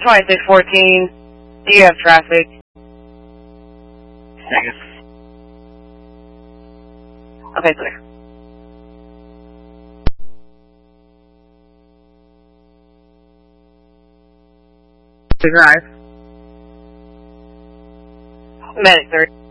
2614, do you have traffic? Negative. Okay, clear. To drive. Medic 30.